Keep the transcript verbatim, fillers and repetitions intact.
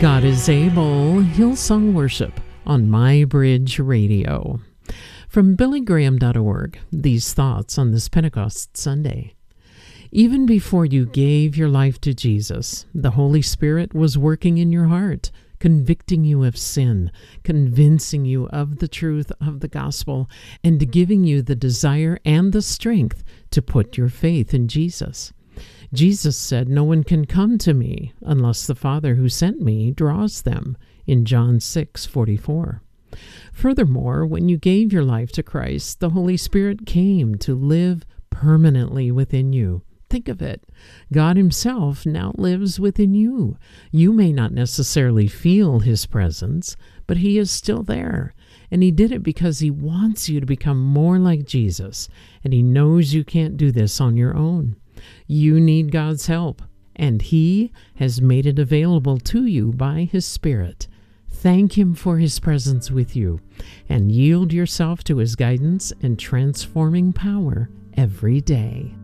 God is able. Hillsong Worship on My Bridge Radio. From billy graham dot org, these thoughts on this Pentecost Sunday. Even before you gave your life to Jesus, the Holy Spirit was working in your heart, convicting you of sin, convincing you of the truth of the gospel, and giving you the desire and the strength to put your faith in Jesus. Jesus said, "No one can come to me unless the Father who sent me draws them," in John six forty-four. Furthermore, when you gave your life to Christ, the Holy Spirit came to live permanently within you. Think of it. God Himself now lives within you. You may not necessarily feel His presence, but He is still there. And He did it because He wants you to become more like Jesus, and He knows you can't do this on your own. You need God's help, and He has made it available to you by His Spirit. Thank Him for His presence with you, and yield yourself to His guidance and transforming power every day.